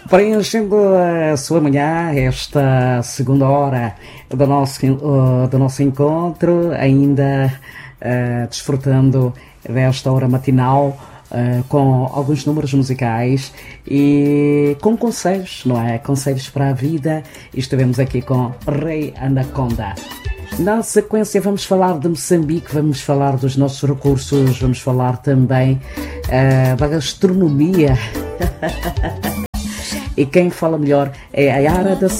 Preenchendo a sua manhã, esta segunda hora do nosso encontro, ainda desfrutando desta hora matinal com alguns números musicais e com conselhos, não é? Conselhos para a vida. E estivemos aqui com Rei Anaconda. Na sequência vamos falar de Moçambique, vamos falar dos nossos recursos, vamos falar também da gastronomia. E quem fala melhor é a Yara da